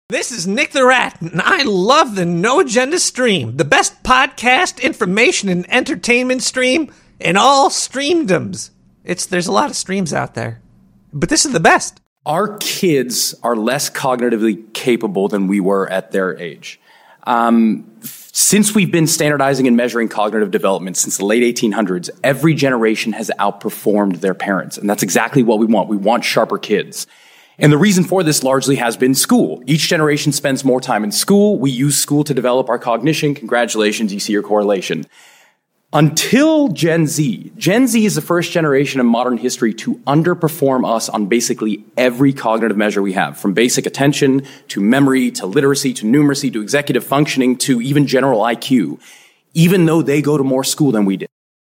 This is Nick the Rat, and I love the No Agenda stream, the best podcast, information, and entertainment stream in all streamdoms. There's a lot of streams out there, but this is the best. Our kids are less cognitively capable than we were at their age. Since we've been standardizing and measuring cognitive development since the late 1800s, every generation has outperformed their parents, and that's exactly what we want. We want sharper kids. And the reason for this largely has been school. Each generation spends more time in school. We use school to develop our cognition. Congratulations, you see your correlation. Until Gen Z. Gen Z is the first generation in modern history to underperform us on basically every cognitive measure we have, from basic attention to memory to literacy to numeracy to executive functioning to even general IQ, even though they go to more school than we did.